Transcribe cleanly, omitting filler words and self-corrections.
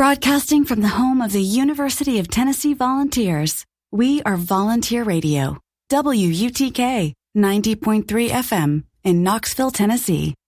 Broadcasting from the home of the University of Tennessee Volunteers, we are Volunteer Radio, WUTK 90.3 FM in Knoxville, Tennessee.